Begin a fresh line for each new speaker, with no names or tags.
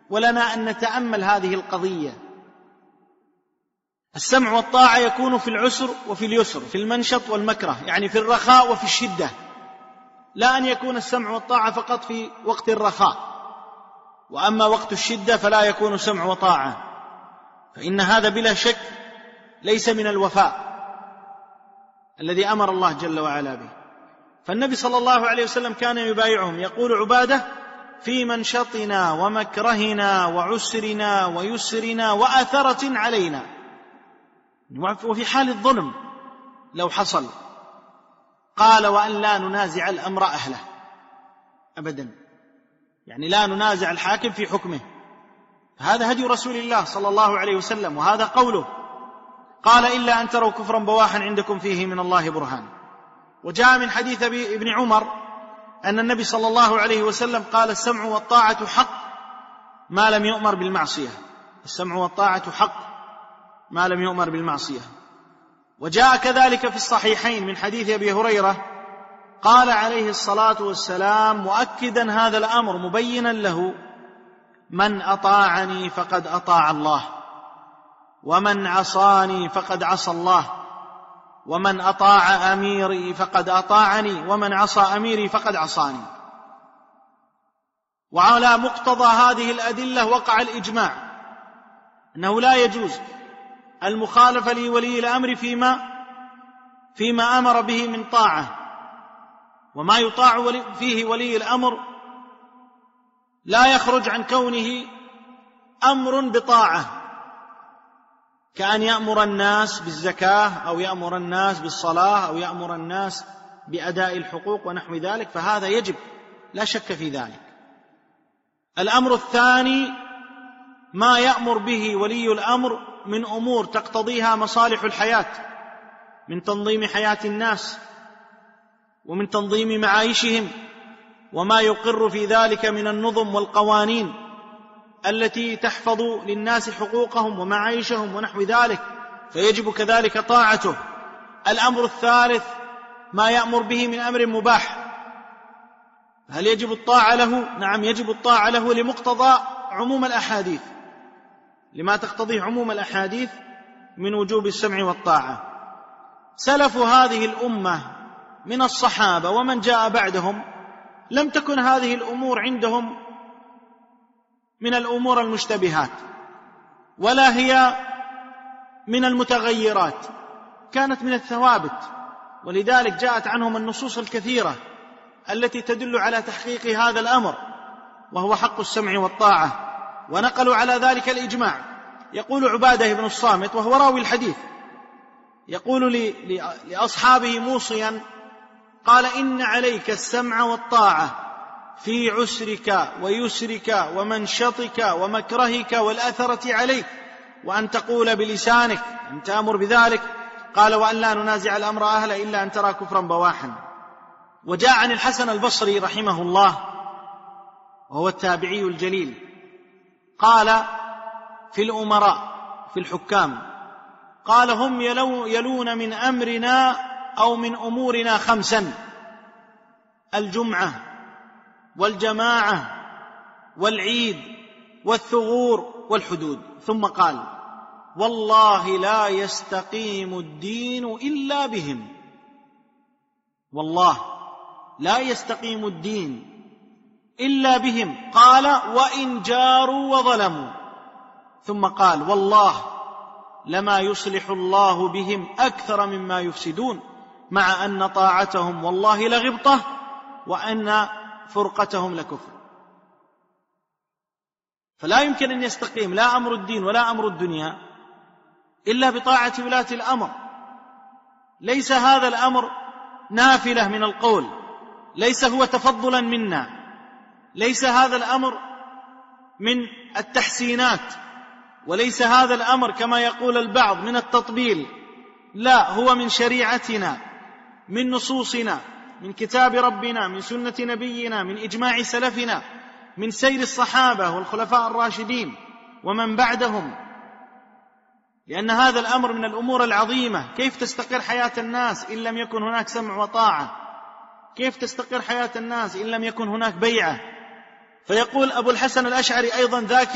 ولنا أن نتأمل هذه القضية. السمع والطاعة يكون في العسر وفي اليسر، في المنشط والمكره، يعني في الرخاء وفي الشدة، لا أن يكون السمع والطاعة فقط في وقت الرخاء، وأما وقت الشدة فلا يكون سمع وطاعة، فإن هذا بلا شك ليس من الوفاء الذي أمر الله جل وعلا به. فالنبي صلى الله عليه وسلم كان يبايعهم، يقول عبادة: في منشطنا ومكرهنا وعسرنا ويسرنا وأثرة علينا، وفي حال الظلم لو حصل. قال: وأن لا ننازع الأمر أهله أبدا، يعني لا ننازع الحاكم في حكمه. هذا هدي رسول الله صلى الله عليه وسلم، وهذا قوله. قال: إلا أن تروا كفرا بواحا عندكم فيه من الله برهان. وجاء من حديث ابن عمر أن النبي صلى الله عليه وسلم قال: السمع والطاعة حق ما لم يؤمر بالمعصية. السمع والطاعة حق ما لم يؤمر بالمعصية. وجاء كذلك في الصحيحين من حديث أبي هريرة قال عليه الصلاة والسلام مؤكدا هذا الأمر مبينا له: من أطاعني فقد أطاع الله، ومن عصاني فقد عصى الله، ومن أطاع أميري فقد أطاعني، ومن عصى أميري فقد عصاني. وعلى مقتضى هذه الأدلة وقع الإجماع أنه لا يجوز المخالفة لولي الأمر فيما أمر به من طاعة، وما يطاع فيه ولي الأمر لا يخرج عن كونه أمر بطاعة، كأن يأمر الناس بالزكاة أو يأمر الناس بالصلاة أو يأمر الناس بأداء الحقوق ونحو ذلك، فهذا يجب لا شك في ذلك. الأمر الثاني ما يأمر به ولي الأمر من أمور تقتضيها مصالح الحياة، من تنظيم حياة الناس ومن تنظيم معايشهم، وما يقر في ذلك من النظم والقوانين التي تحفظ للناس حقوقهم ومعايشهم ونحو ذلك، فيجب كذلك طاعته. الأمر الثالث ما يأمر به من أمر مباح، هل يجب الطاعة له؟ نعم، يجب الطاعة له لمقتضى عموم الأحاديث، لما تقتضيه عموم الأحاديث من وجوب السمع والطاعة. سلف هذه الأمة من الصحابة ومن جاء بعدهم لم تكن هذه الأمور عندهم من الأمور المشتبهات، ولا هي من المتغيرات، كانت من الثوابت، ولذلك جاءت عنهم النصوص الكثيرة التي تدل على تحقيق هذا الأمر، وهو حق السمع والطاعة، ونقلوا على ذلك الإجماع. يقول عبادة بن الصامت وهو راوي الحديث، يقول لأصحابه موصيا، قال: إن عليك السمع والطاعة في عسرك ويسرك ومنشطك ومكرهك والأثرة عليك، وأن تقول بلسانك، أن تأمر بذلك. قال: وأن لا ننازع الأمر أهله إلا أن ترى كفرا بواحا. وجاء عن الحسن البصري رحمه الله وهو التابعي الجليل قال في الأمراء في الحكام، قال: هم يلون من أمرنا أو من أمورنا 5: الجمعة والجماعة والعيد والثغور والحدود. ثم قال: والله لا يستقيم الدين إلا بهم. والله لا يستقيم الدين إلا بهم. قال: وإن جاروا وظلموا. ثم قال: والله لما يصلح الله بهم أكثر مما يفسدون، مع أن طاعتهم والله لغبطة، وأن فرقتهم لكفر. فلا يمكن أن يستقيم لا أمر الدين ولا أمر الدنيا إلا بطاعة ولاة الأمر. ليس هذا الأمر نافلة من القول، ليس هو تفضلا منا، ليس هذا الأمر من التحسينات، وليس هذا الأمر كما يقول البعض من التطبيل، لا، هو من شريعتنا، من نصوصنا، من كتاب ربنا، من سنة نبينا، من إجماع سلفنا، من سير الصحابة والخلفاء الراشدين ومن بعدهم. لأن هذا الأمر من الأمور العظيمة. كيف تستقر حياة الناس إن لم يكن هناك سمع وطاعة؟ كيف تستقر حياة الناس إن لم يكن هناك بيعة؟ فيقول أبو الحسن الأشعري أيضا ذاكر